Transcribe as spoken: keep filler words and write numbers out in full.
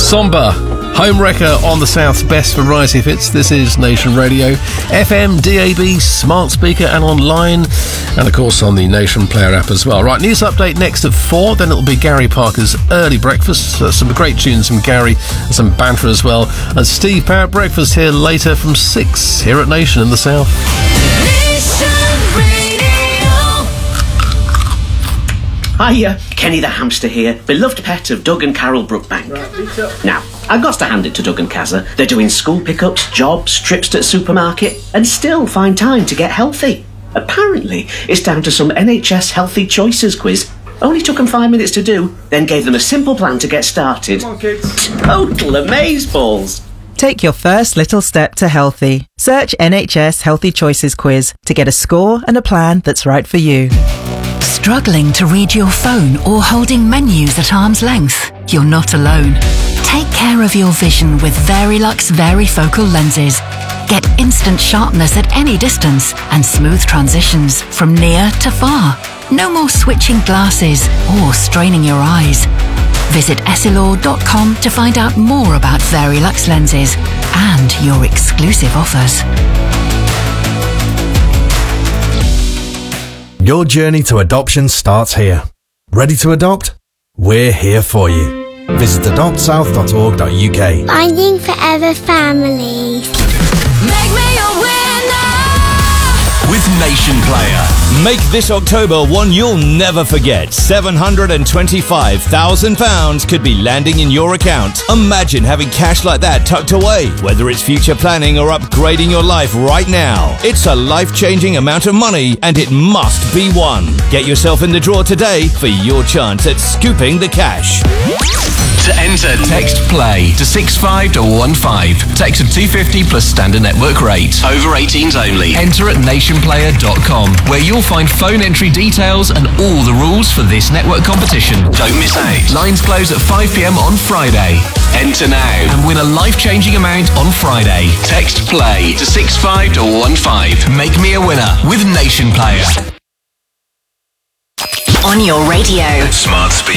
Somber, Homewrecker on the South's best variety of hits. This is Nation Radio, F M, D A B, smart speaker and online, and of course on the Nation Player app as well. Right, news update next at four, then it'll be Gary Parker's Early Breakfast. Uh, some great tunes from Gary and some banter as well. And Steve Parrott Breakfast here later from six here at Nation in the South. Nation Radio. Hiya, Kenny the hamster here, beloved pet of Doug and Carol Brookbank. Right, now, I've got to hand it to Doug and Kazza. They're doing school pickups, jobs, trips to the supermarket, and still find time to get healthy. Apparently, it's down to some N H S Healthy Choices quiz. Only took them five minutes to do, then gave them a simple plan to get started. Come on, kids. Total amazeballs. Take your first little step to healthy. Search N H S Healthy Choices quiz to get a score and a plan that's right for you. Struggling to read your phone or holding menus at arm's length? You're not alone. Take care of your vision with Verilux Varifocal lenses. Get instant sharpness at any distance and smooth transitions from near to far. No more switching glasses or straining your eyes. Visit essilor dot com to find out more about Verilux lenses and your exclusive offers. Your journey to adoption starts here. Ready to adopt? We're here for you. Visit adopt south dot org dot U K. Finding forever families. Make me a winner. With Nation Player. Make this October one you'll never forget. seven hundred twenty-five thousand pounds could be landing in your account. Imagine having cash like that tucked away. Whether it's future planning or upgrading your life right now, it's a life-changing amount of money and it must be won. Get yourself in the draw today for your chance at scooping the cash. To enter, text PLAY to six five one one five. Text of two fifty plus standard network rate. Over eighteens only. Enter at nation player dot com, where you'll find phone entry details and all the rules for this network competition. Don't miss out. Lines close at five p m on Friday. Enter now and win a life-changing amount on Friday. Text PLAY to six five one one five. Make me a winner with Nation Player. On your radio. Smart speaker.